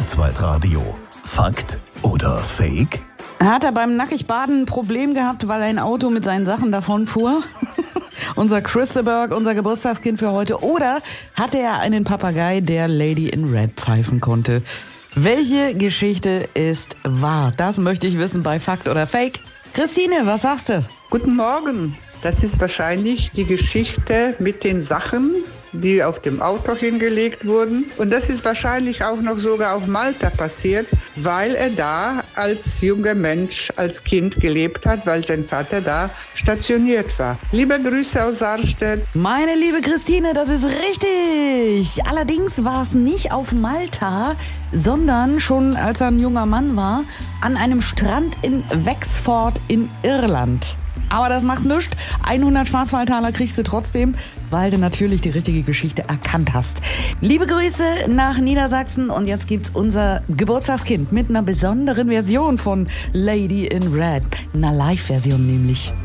Schwarzwaldradio. Fakt oder Fake? Hat er beim Nackigbaden ein Problem gehabt, weil ein Auto mit seinen Sachen davon fuhr? Unser Christeberg, unser Geburtstagskind für heute. Oder hatte er einen Papagei, der Lady in Red pfeifen konnte? Welche Geschichte ist wahr? Das möchte ich wissen bei Fakt oder Fake. Christine, was sagst du? Guten Morgen. Das ist wahrscheinlich die Geschichte mit den Sachen, die auf dem Auto hingelegt wurden. Und das ist wahrscheinlich auch noch sogar auf Malta passiert, weil er da als junger Mensch, als Kind gelebt hat, weil sein Vater da stationiert war. Liebe Grüße aus Sarstedt. Meine liebe Christine, das ist richtig. Allerdings war es nicht auf Malta, sondern schon als er ein junger Mann war, an einem Strand in Wexford in Irland. Aber das macht nichts. 100 Schwarzwaldtaler kriegst du trotzdem, weil du natürlich die richtige Geschichte erkannt hast. Liebe Grüße nach Niedersachsen und jetzt gibt's unser Geburtstagskind mit einer besonderen Version von Lady in Red. Einer Live-Version nämlich.